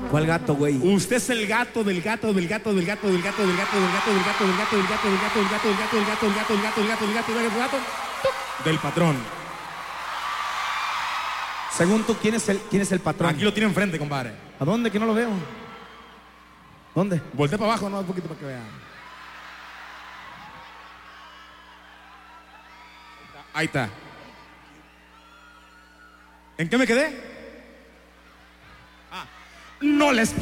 ¿Cuál gato, güey? Usted es el gato del gato del gato del gato del gato del gato del gato del gato del gato del gato del gato del gato del gato del gato del gato del gato del gato del gato del gato del patrón. Según tú, ¿quién es el patrón? Aquí lo tiene enfrente, compadre. ¿A dónde? Que no lo veo. ¿Dónde? Voltea para abajo, no, un poquito para que vean. Ahí está. ¿En qué me quedé? No les